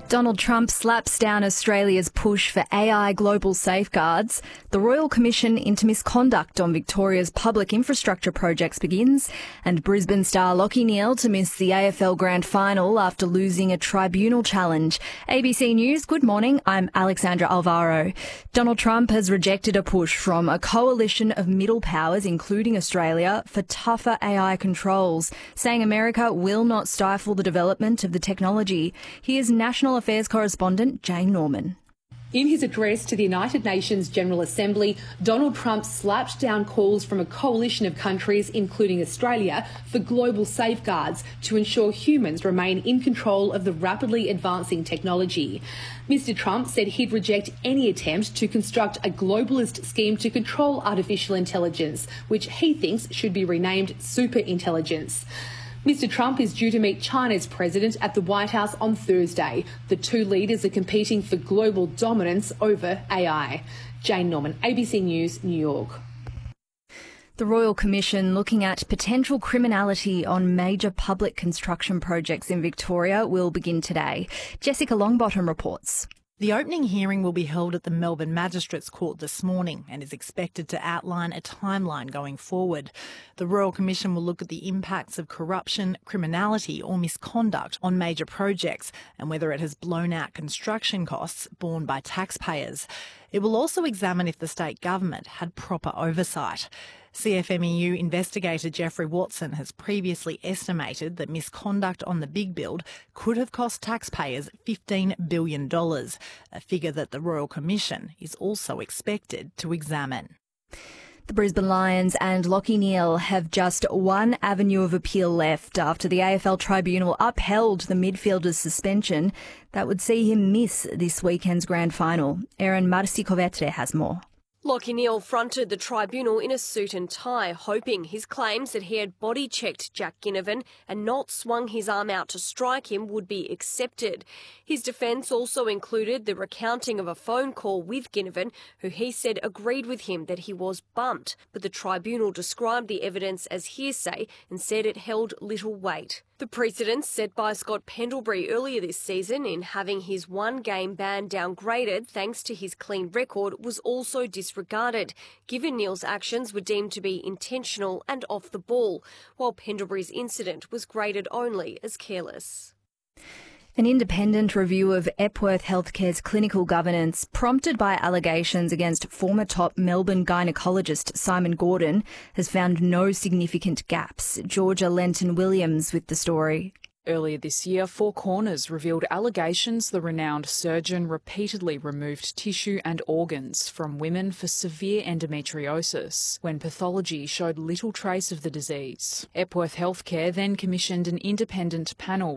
Donald Trump slaps down Australia's push for AI global safeguards. The Royal Commission into misconduct on Victoria's public infrastructure projects begins. And Brisbane star Lachie Neale to miss the AFL Grand Final after losing a tribunal challenge. ABC News, good morning. I'm Alexandra Alvaro. Donald Trump has rejected a push from a coalition of middle powers, including Australia, for tougher AI controls, saying America will not stifle the development of the technology. Here's National Affairs correspondent Jane Norman. In his address to the United Nations General Assembly, Donald Trump slapped down calls from a coalition of countries, including Australia, for global safeguards to ensure humans remain in control of the rapidly advancing technology. Mr. Trump said he'd reject any attempt to construct a globalist scheme to control artificial intelligence, which he thinks should be renamed superintelligence. Mr. Trump is due to meet China's president at the White House on Thursday. The two leaders are competing for global dominance over AI. Jane Norman, ABC News, New York. The Royal Commission looking at potential criminality on major public construction projects in Victoria will begin today. Jessica Longbottom reports. The opening hearing will be held at the Melbourne Magistrates Court this morning and is expected to outline a timeline going forward. The Royal Commission will look at the impacts of corruption, criminality or misconduct on major projects and whether it has blown out construction costs borne by taxpayers. It will also examine if the state government had proper oversight. CFMEU investigator Jeffrey Watson has previously estimated that misconduct on the big build could have cost taxpayers $15 billion, a figure that the Royal Commission is also expected to examine. The Brisbane Lions and Lachie Neale have just one avenue of appeal left after the AFL Tribunal upheld the midfielder's suspension that would see him miss this weekend's grand final. Erin Marci-Covetre has more. Lachie Neale fronted the tribunal in a suit and tie, hoping his claims that he had body-checked Jack Ginnivan and not swung his arm out to strike him would be accepted. His defence also included the recounting of a phone call with Ginnivan, who he said agreed with him that he was bumped, but the tribunal described the evidence as hearsay and said it held little weight. The precedent set by Scott Pendlebury earlier this season in having his one-game ban downgraded thanks to his clean record was also disregarded, given Neale's actions were deemed to be intentional and off the ball, while Pendlebury's incident was graded only as careless. An independent review of Epworth Healthcare's clinical governance, prompted by allegations against former top Melbourne gynaecologist Simon Gordon, has found no significant gaps. Georgia Lenton-Williams with the story. Earlier this year, Four Corners revealed allegations the renowned surgeon repeatedly removed tissue and organs from women for severe endometriosis, when pathology showed little trace of the disease. Epworth Healthcare then commissioned an independent panel